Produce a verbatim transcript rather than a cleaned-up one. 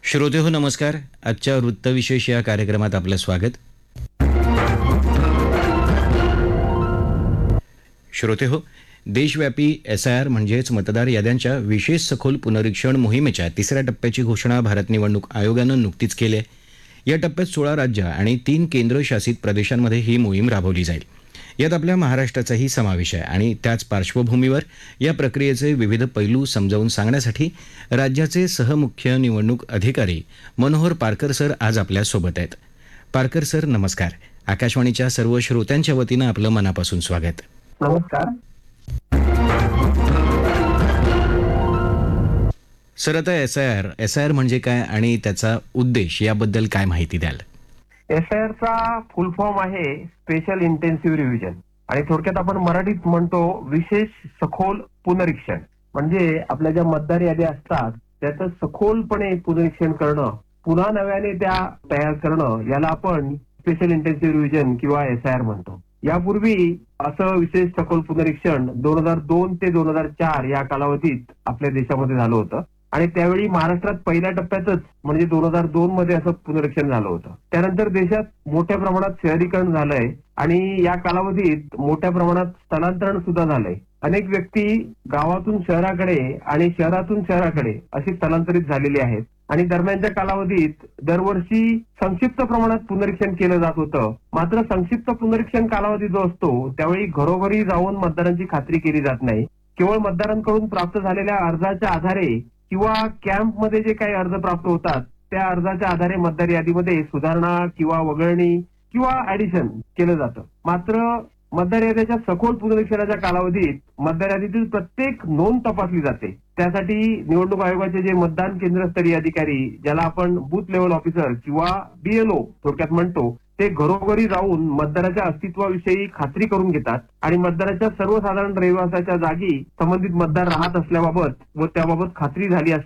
श्रोते हो नमस्कार. आजच्या वृत्तविशेष या कार्यक्रमात आपलं स्वागत. श्रोते हो, देशव्यापी एस आय आर म्हणजेच मतदार याद्यांच्या विशेष सखोल पुनरीक्षण मोहिमेच्या तिसऱ्या टप्प्याची घोषणा भारत निवडणूक आयोगानं नुकतीच केली आहे. या टप्प्यात सोळा राज्य आणि तीन केंद्रशासित प्रदेशांमध्ये ही मोहीम राबवली जाईल. यात आपल्या महाराष्ट्राचाही समावेश आहे आणि त्याच पार्श्वभूमीवर या प्रक्रियेचे विविध पैलू समजावून सांगण्यासाठी राज्याचे सहमुख्य निवडणूक अधिकारी मनोहर पारकर सर आज आपल्यासोबत आहेत. पारकर सर नमस्कार. आकाशवाणीच्या सर्व श्रोत्यांच्या वतीनं आपलं मनापासून स्वागत. नमस्कार सर, आता S I R S I R म्हणजे काय आणि त्याचा उद्देश याबद्दल काय माहिती द्याल? एस आय आर चा फुल फॉर्म आहे स्पेशल इंटेन्सिव्ह रिव्हिजन आणि थोडक्यात आपण मराठीत म्हणतो विशेष सखोल पुनरीक्षण. म्हणजे आपल्या ज्या मतदार याद्या असतात त्याचं सखोलपणे पुनरीक्षण करणं, पुन्हा नव्याने त्या तयार करणं, याला आपण स्पेशल इंटेन्सिव्ह रिव्हिजन किंवा एस आय आर म्हणतो. यापूर्वी असं विशेष सखोल पुनरीक्षण दोन हजार दोन ते दोन हजार चार या कालावधीत आपल्या देशामध्ये झालं होतं आणि त्यावेळी महाराष्ट्रात पहिल्या टप्प्यातच म्हणजे दोन हजार दोन मध्ये असं पुनरीक्षण झालं होतं. त्यानंतर देशात मोठ्या प्रमाणात शहरीकरण झालंय आणि या कालावधीत मोठ्या प्रमाणात स्थलांतरण सुद्धा झालंय. अनेक व्यक्ती गावातून शहराकडे आणि शहरातून शहराकडे अशी स्थलांतरित झालेली आहेत आणि दरम्यानच्या कालावधीत दरवर्षी संक्षिप्त प्रमाणात पुनरीक्षण केलं जात होतं. मात्र संक्षिप्त पुनरीक्षण कालावधी जो असतो त्यावेळी घरोघरी जाऊन मतदारांची खात्री केली जात नाही. केवळ मतदारांकडून प्राप्त झालेल्या अर्जाच्या आधारे किंवा कॅम्पमध्ये जे काही अर्ज प्राप्त होतात त्या अर्जाच्या आधारे मतदार यादीमध्ये सुधारणा किंवा वगळणी किंवा ऍडिशन केलं जातं. मात्र मतदार यादीच्या सखोल पुनरीक्षणाच्या कालावधीत मतदार यादीतील प्रत्येक नोंद तपासली जाते. त्यासाठी निवडणूक आयोगाचे जे मतदान केंद्रस्तरीय अधिकारी, ज्याला आपण बूथ लेव्हल ऑफिसर किंवा बीएलओ थोडक्यात म्हणतो, ते घरोघरी जाऊन मतदाराच्या अस्तित्वाविषयी खात्री करून घेतात आणि मतदाराच्या सर्वसाधारण रहिवासाच्या जागी संबंधित मतदार राहत असल्याबाबत व त्याबाबत खात्री झाली